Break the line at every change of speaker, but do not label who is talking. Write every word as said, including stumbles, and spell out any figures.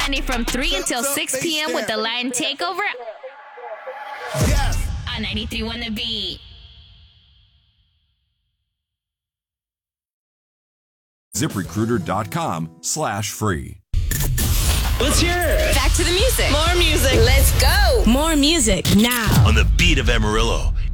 Sunday from three until six p.m. with the Lion Takeover
Yes.
on ninety-three point one The Beat.
ZipRecruiter.com slash free.
Let's hear it.
Back to the music.
More music.
Let's go.
More music now.
On the beat of Amarillo,